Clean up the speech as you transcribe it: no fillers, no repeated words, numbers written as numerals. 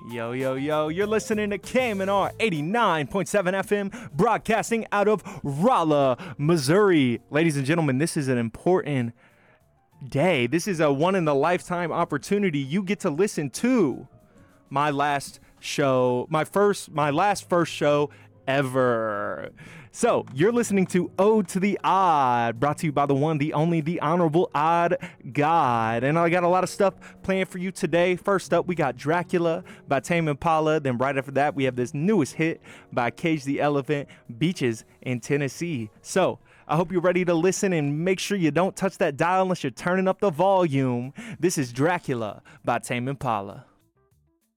Yo, yo, yo, you're listening to KMNR 89.7 FM, broadcasting out of Rolla, Missouri. Ladies and gentlemen, this is an important day. This is a one-in-a-lifetime opportunity. You get to listen to my last show, my last first show ever. So, you're listening to Ode to the Odd, brought to you by the one, the only, the Honorable Odd God. And I got a lot of stuff planned for you today. First up, we got Dracula by Tame Impala. Then right after that, we have this newest hit by Cage the Elephant, Beaches in Tennessee. So, I hope you're ready to listen and make sure you don't touch that dial unless you're turning up the volume. This is Dracula by Tame Impala.